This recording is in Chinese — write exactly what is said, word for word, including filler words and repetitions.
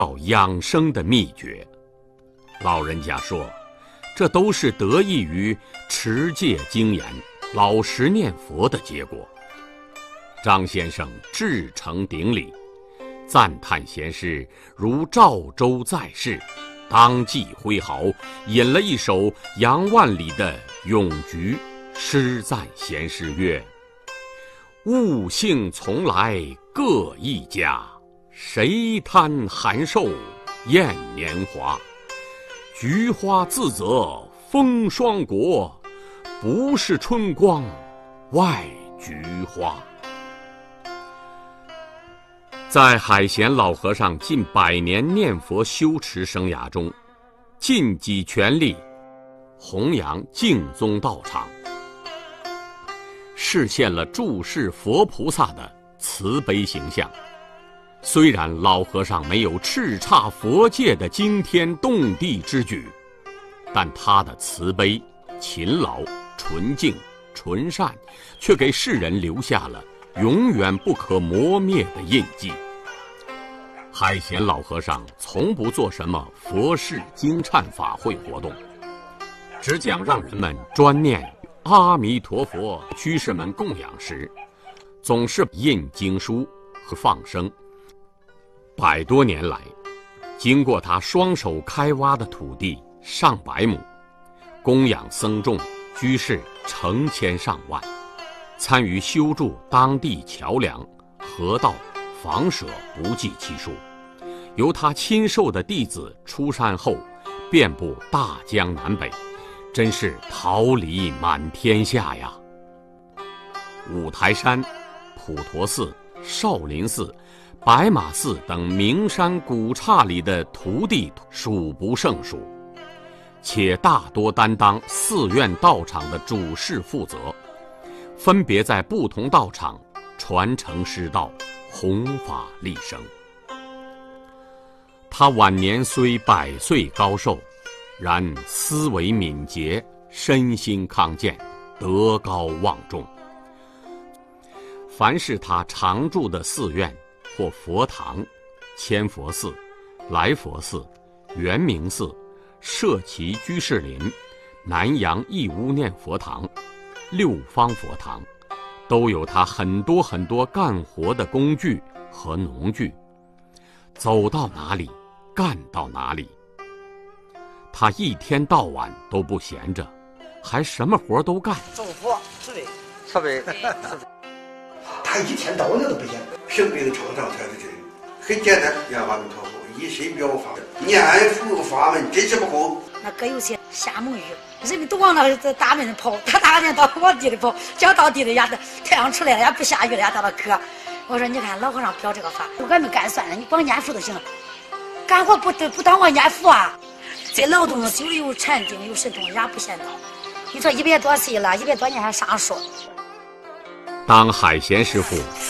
道养生的秘诀。老人家说，这都是得益于持戒精严、老实念佛的结果。张先生至诚顶礼，赞叹贤师如赵州在世，当即挥毫，引了一首杨万里的咏菊，诗赞贤师曰：物性从来各一家，谁贪寒瘦厌年华？菊花自责风霜国，不是春光外菊花。在海贤老和尚近百年念佛修持生涯中，尽己全力弘扬净宗道场，实现了注释佛菩萨的慈悲形象。虽然老和尚没有叱咤佛界的惊天动地之举，但他的慈悲、勤劳、纯净、纯善，却给世人留下了永远不可磨灭的印记。海贤老和尚从不做什么佛事经忏法会活动，只讲让人们专念阿弥陀佛。居士们供养时，总是印经书和放生。百多年来，经过他双手开挖的土地上百亩，供养僧众居士成千上万，参与修筑当地桥梁、河道、房舍不计其数。由他亲授的弟子出山后，遍布大江南北，真是桃李满天下呀！五台山、普陀寺、少林寺、白马寺等名山古刹里的徒弟数不胜数，且大多担当寺院道场的主事负责，分别在不同道场传承师道，弘法利生。他晚年虽百岁高寿，然思维敏捷，身心康健，德高望重。凡是他常住的寺院或佛堂，千佛寺、来佛寺、圆明寺、社稷居士林、南阳义乌念佛堂、六方佛堂，都有他很多很多干活的工具和农具，走到哪里干到哪里。他一天到晚都不闲着，还什么活都干。 祝福慈悲慈悲， 他一天到晚都不闲，生病创伤才是真。很简单，念阿弥陀佛，一身表法，念佛法门真是不空。 那搁有些瞎蒙语，人们都往那大门跑，他大半天到往地里跑，脚到地里呀，太阳出来了也不下雨了呀，到那渴。我说你看老和尚表这个法，俺们干算了，你光念佛就行了，干活不不当我念佛啊。这劳动久了有禅定有神通，也不嫌早。你说一百多岁了，一百多年还上树。 当海贤师傅